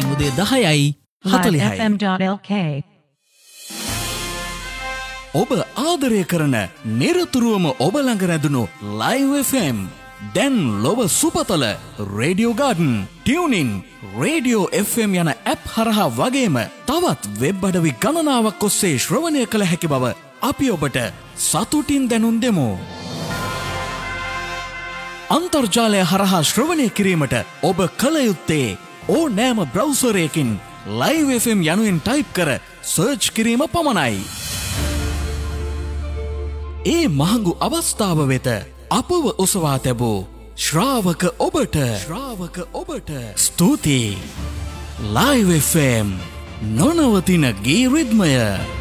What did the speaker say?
උදේ 10:46. FM.lk. ඔබ ආදරය කරන නිරතුරුවම ඔබ ළඟ රැඳුණු Live FM දැන් ලොව සුපතල Radio Garden, TuneIn, Radio FM යන ඇප් හරහා වගේම තවත් වෙබ් අඩවි ගණනාවක් ඔස්සේ ශ්‍රවණය කළ හැකි බව අපි ඔබට සතුටින් දැනුම් දෙමු. අන්තර්ජාලය හරහා ශ්‍රවණය කිරීමට ඔබ කළ යුත්තේ ඕනෑම බ්‍රවුසරයකින් Live FM යනුවෙන් ටයිප් කර සර්ච් කිරීම පමණයි. ඒ මහඟු අවස්ථාව වෙත අපව ඔසවා තැබූ ශ්‍රාවක ඔබට ස්තුතියි. Live FM නොනවතින ගී රිද්මය.